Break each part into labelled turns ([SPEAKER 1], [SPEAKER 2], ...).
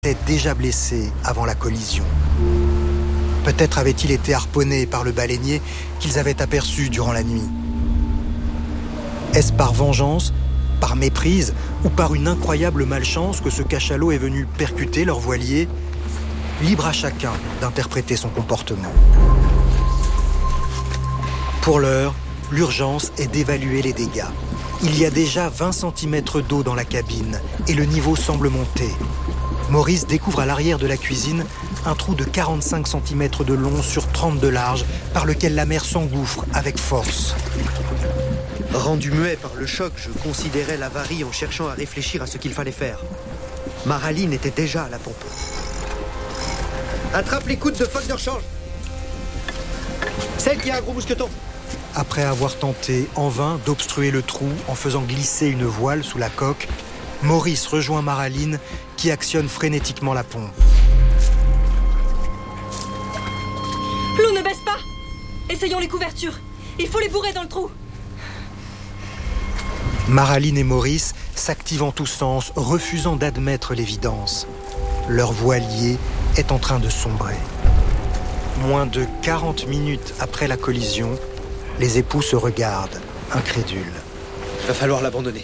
[SPEAKER 1] était déjà blessé avant la collision. Peut-être avait-il été harponné par le baleinier qu'ils avaient aperçu durant la nuit. Est-ce par vengeance, par méprise ou par une incroyable malchance que ce cachalot est venu percuter leur voilier ? Libre à chacun d'interpréter son comportement. Pour l'heure, l'urgence est d'évaluer les dégâts. Il y a déjà 20 cm d'eau dans la cabine et le niveau semble monter. Maurice découvre à l'arrière de la cuisine un trou de 45 cm de long sur 30 de large par lequel la mer s'engouffre avec force.
[SPEAKER 2] Rendu muet par le choc, je considérais l'avarie en cherchant à réfléchir à ce qu'il fallait faire. Maraline était déjà à la pompe. Attrape les coudes de phoque de rechange. Celle qui a un gros mousqueton.
[SPEAKER 1] Après avoir tenté en vain d'obstruer le trou en faisant glisser une voile sous la coque, Maurice rejoint Maraline qui actionne frénétiquement la pompe.
[SPEAKER 3] L'eau ne baisse pas. Essayons les couvertures. Il faut les bourrer dans le trou.
[SPEAKER 1] Maraline et Maurice s'activent en tous sens, refusant d'admettre l'évidence. Leur voilier est en train de sombrer. Moins de 40 minutes après la collision, les époux se regardent, incrédules.
[SPEAKER 2] Il va falloir l'abandonner.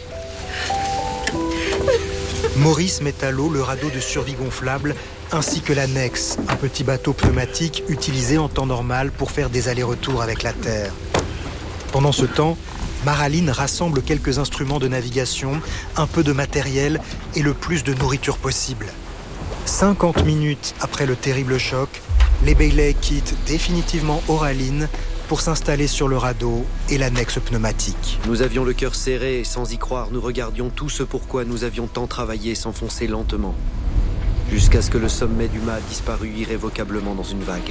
[SPEAKER 1] Maurice met à l'eau le radeau de survie gonflable ainsi que l'annexe, un petit bateau pneumatique utilisé en temps normal pour faire des allers-retours avec la terre. Pendant ce temps, Maraline rassemble quelques instruments de navigation, un peu de matériel et le plus de nourriture possible. 50 minutes après le terrible choc, les Bailey quittent définitivement Oraline pour s'installer sur le radeau et l'annexe pneumatique.
[SPEAKER 2] Nous avions le cœur serré et sans y croire, nous regardions tout ce pourquoi nous avions tant travaillé s'enfoncer lentement, jusqu'à ce que le sommet du mât disparût irrévocablement dans une vague.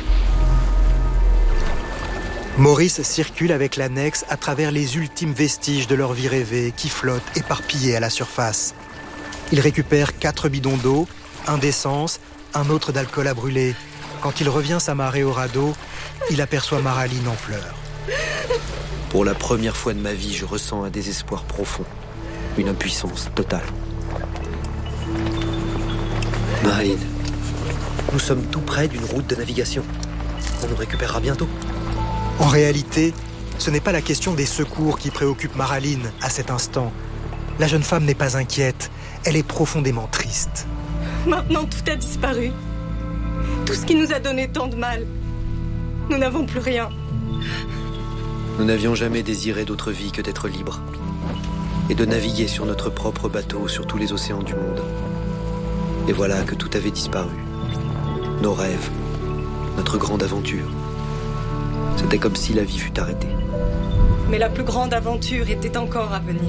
[SPEAKER 1] Maurice circule avec l'annexe à travers les ultimes vestiges de leur vie rêvée qui flottent éparpillés à la surface. Il récupère 4 bidons d'eau, un d'essence, un autre d'alcool à brûler. Quand il revient s'amarrer au radeau, il aperçoit Maraline en pleurs.
[SPEAKER 2] Pour la première fois de ma vie, je ressens un désespoir profond, une impuissance totale. Maraline, nous sommes tout près d'une route de navigation. On nous récupérera bientôt.
[SPEAKER 1] En réalité, ce n'est pas la question des secours qui préoccupe Maraline à cet instant. La jeune femme n'est pas inquiète, elle est profondément triste.
[SPEAKER 3] Maintenant, tout a disparu. Tout ce qui nous a donné tant de mal. Nous n'avons plus rien.
[SPEAKER 2] Nous n'avions jamais désiré d'autre vie que d'être libres et de naviguer sur notre propre bateau sur tous les océans du monde. Et voilà que tout avait disparu. Nos rêves, notre grande aventure. C'était comme si la vie fût arrêtée.
[SPEAKER 3] Mais la plus grande aventure était encore à venir.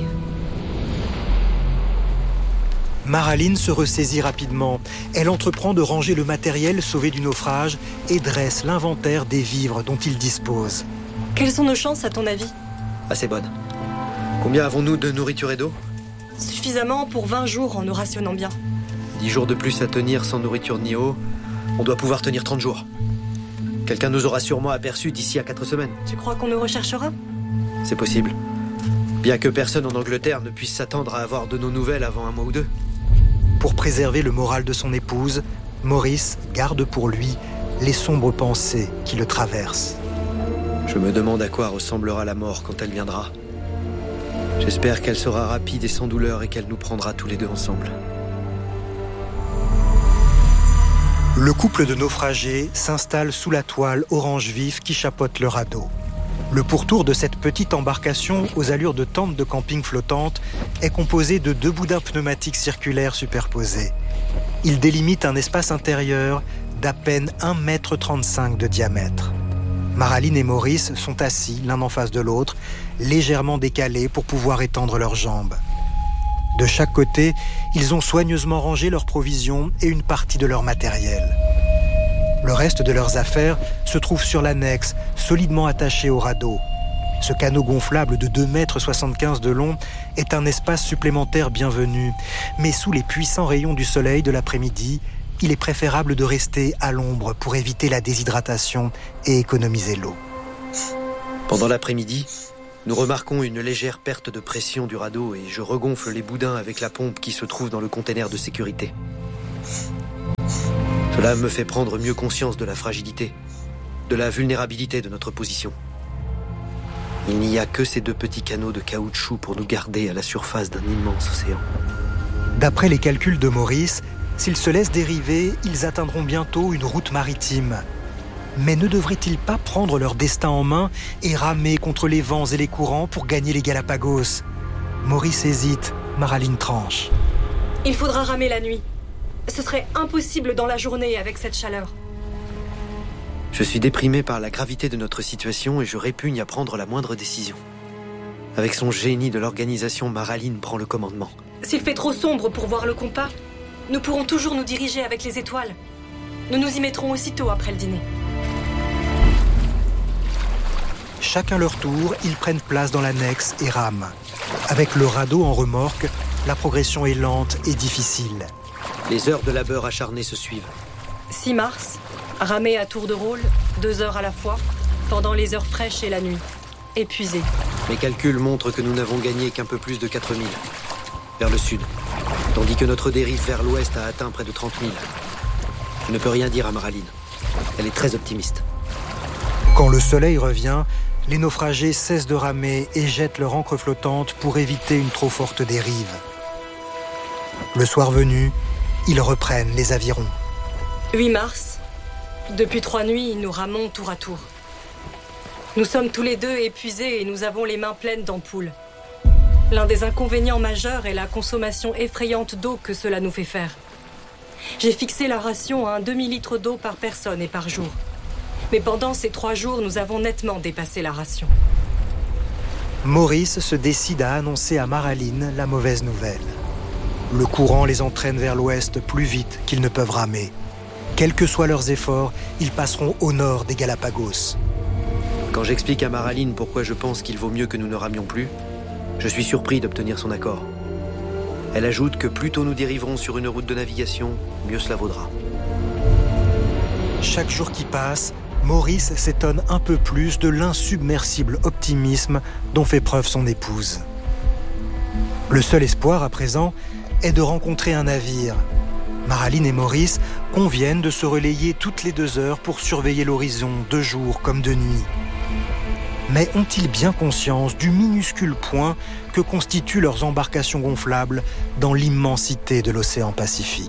[SPEAKER 1] Maraline se ressaisit rapidement. Elle entreprend de ranger le matériel sauvé du naufrage et dresse l'inventaire des vivres dont il dispose.
[SPEAKER 3] Quelles sont nos chances, à ton avis ?
[SPEAKER 2] Assez bonnes. Combien avons-nous de nourriture et d'eau ?
[SPEAKER 3] Suffisamment pour 20 jours en nous rationnant bien.
[SPEAKER 2] 10 jours de plus à tenir sans nourriture ni eau. On doit pouvoir tenir 30 jours. Quelqu'un nous aura sûrement aperçus d'ici à 4 semaines.
[SPEAKER 3] Tu crois qu'on nous recherchera ?
[SPEAKER 2] C'est possible. Bien que personne en Angleterre ne puisse s'attendre à avoir de nos nouvelles avant un mois ou deux.
[SPEAKER 1] Pour préserver le moral de son épouse, Maurice garde pour lui les sombres pensées qui le traversent.
[SPEAKER 2] Je me demande à quoi ressemblera la mort quand elle viendra. J'espère qu'elle sera rapide et sans douleur et qu'elle nous prendra tous les deux ensemble.
[SPEAKER 1] Le couple de naufragés s'installe sous la toile orange vif qui chapeaute le radeau. Le pourtour de cette petite embarcation aux allures de tente de camping flottante est composé de 2 boudins pneumatiques circulaires superposés. Ils délimitent un espace intérieur d'à peine 1,35 m de diamètre. Maraline et Maurice sont assis l'un en face de l'autre, légèrement décalés pour pouvoir étendre leurs jambes. De chaque côté, ils ont soigneusement rangé leurs provisions et une partie de leur matériel. Le reste de leurs affaires se trouve sur l'annexe, solidement attaché au radeau. Ce canot gonflable de 2,75 m de long est un espace supplémentaire bienvenu. Mais sous les puissants rayons du soleil de l'après-midi, il est préférable de rester à l'ombre pour éviter la déshydratation et économiser l'eau.
[SPEAKER 2] Pendant l'après-midi, nous remarquons une légère perte de pression du radeau et je regonfle les boudins avec la pompe qui se trouve dans le conteneur de sécurité. Cela me fait prendre mieux conscience de la fragilité, de la vulnérabilité de notre position. Il n'y a que ces 2 petits canaux de caoutchouc pour nous garder à la surface d'un immense océan.
[SPEAKER 1] D'après les calculs de Maurice, s'ils se laissent dériver, ils atteindront bientôt une route maritime. Mais ne devraient-ils pas prendre leur destin en main et ramer contre les vents et les courants pour gagner les Galapagos? Maurice hésite, Maraline tranche.
[SPEAKER 3] Il faudra ramer la nuit. Ce serait impossible dans la journée avec cette chaleur.
[SPEAKER 2] Je suis déprimé par la gravité de notre situation et je répugne à prendre la moindre décision. Avec son génie de l'organisation, Maraline prend le commandement.
[SPEAKER 3] S'il fait trop sombre pour voir le compas, nous pourrons toujours nous diriger avec les étoiles. Nous nous y mettrons aussitôt après le dîner.
[SPEAKER 1] Chacun leur tour, ils prennent place dans l'annexe et rament. Avec le radeau en remorque, la progression est lente et difficile.
[SPEAKER 2] Les heures de labeur acharné se suivent.
[SPEAKER 3] 6 mars, ramer à tour de rôle, 2 heures à la fois, pendant les heures fraîches et la nuit. Épuisé.
[SPEAKER 2] Mes calculs montrent que nous n'avons gagné qu'un peu plus de 4000, vers le sud, tandis que notre dérive vers l'ouest a atteint près de 30 000. Je ne peux rien dire à Maraline. Elle est très optimiste.
[SPEAKER 1] Quand le soleil revient, les naufragés cessent de ramer et jettent leur ancre flottante pour éviter une trop forte dérive. Le soir venu, ils reprennent les avirons.
[SPEAKER 3] 8 mars, depuis 3 nuits, nous ramons tour à tour. Nous sommes tous les 2 épuisés et nous avons les mains pleines d'ampoules. L'un des inconvénients majeurs est la consommation effrayante d'eau que cela nous fait faire. J'ai fixé la ration à un demi-litre d'eau par personne et par jour. Mais pendant ces 3 jours, nous avons nettement dépassé la ration.
[SPEAKER 1] Maurice se décide à annoncer à Maraline la mauvaise nouvelle. Le courant les entraîne vers l'ouest plus vite qu'ils ne peuvent ramer. Quels que soient leurs efforts, ils passeront au nord des Galapagos.
[SPEAKER 2] Quand j'explique à Maraline pourquoi je pense qu'il vaut mieux que nous ne ramions plus, je suis surpris d'obtenir son accord. Elle ajoute que plus tôt nous dériverons sur une route de navigation, mieux cela vaudra.
[SPEAKER 1] Chaque jour qui passe, Maurice s'étonne un peu plus de l'insubmersible optimisme dont fait preuve son épouse. Le seul espoir à présent est de rencontrer un navire. Maraline et Maurice conviennent de se relayer toutes les 2 heures pour surveiller l'horizon de jour comme de nuit. Mais ont-ils bien conscience du minuscule point que constituent leurs embarcations gonflables dans l'immensité de l'océan Pacifique ?